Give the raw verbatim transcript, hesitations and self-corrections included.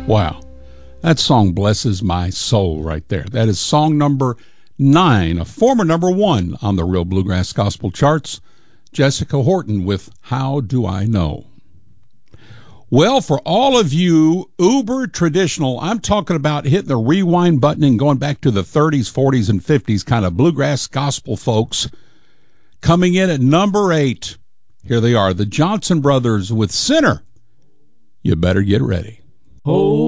Wow. That song blesses my soul right there. That is song number nine, a former number one on the Real Bluegrass Gospel charts. Jessica Horton with How Do I Know? Well, for all of you uber traditional, I'm talking about hitting the rewind button and going back to the thirties, forties, and fifties kind of bluegrass gospel folks. Coming in at number eight, here they are, the Johnson Brothers with Sinner. You better get ready. Oh.